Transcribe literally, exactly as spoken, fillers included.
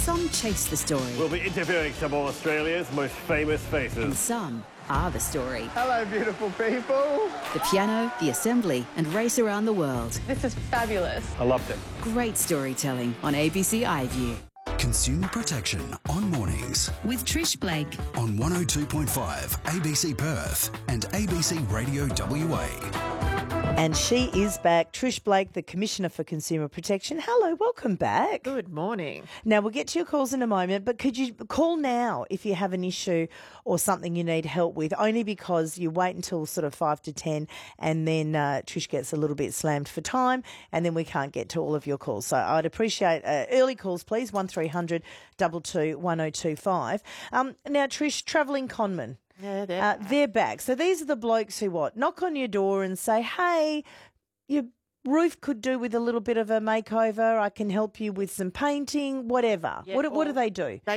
Some chase the story. We'll be interviewing some of Australia's most famous faces. And some are the story. Hello, beautiful people. The piano, the assembly, and race around the world. This is fabulous. I loved it. Great storytelling on A B C iView. Consumer Protection on mornings With Trish Blake. on one oh two point five A B C Perth and A B C Radio W A. And she is back, Trish Blake, the Commissioner for Consumer Protection. Hello, welcome back. Good morning. Now, we'll get to your calls in a moment, but could you call now if you have an issue or something you need help with, only because you wait until sort of five to ten and then uh, Trish gets a little bit slammed for time and then we can't get to all of your calls. So I'd appreciate uh, early calls, please, one three hundred two two one oh two five. Um, now, Trish, travelling conmen. Yeah, they're Uh, they're back. So these are the blokes who what? Knock on your door and say, hey, your roof could do with a little bit of a makeover. I can help you with some painting, whatever. Yeah, what, what do or they do? They